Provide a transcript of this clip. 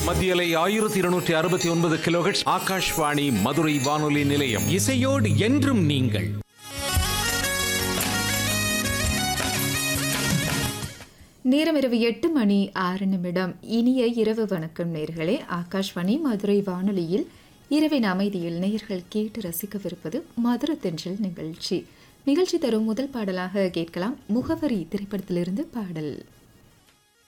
மத்தியலை 1269 கிலோஹெர்ட்ஸ் ஆகாஷ்வாணி மதுரை வானொலி நிலையம். இசையோடு என்றும் நீங்கள். நேரம் இரவு 8:06. இனிய இரவு வணக்கம் நேயர்களே. ஆகாஷ்வாணி மதுரை வானொலியில் இரவின் அமைதியில் நேயர்கள் கேட்டு ரசிக்கவிருப்பது மதுர தென்றல் நிகழ்ச்சி. நிகழ்ச்சி தரும் முதல் பாடலாக கேட்கலாம். முகவரி திரைப்படத்திலிருந்து பாடல்.